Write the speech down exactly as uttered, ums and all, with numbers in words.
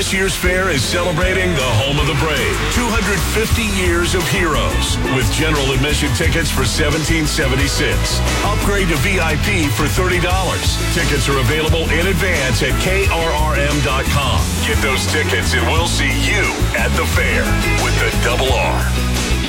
This year's fair is celebrating the home of the brave. two hundred fifty years of heroes with general admission tickets for seventeen seventy-six. Upgrade to V I P for thirty dollars. Tickets are available in advance at K R R M dot com. Get those tickets and we'll see you at the fair with the double R.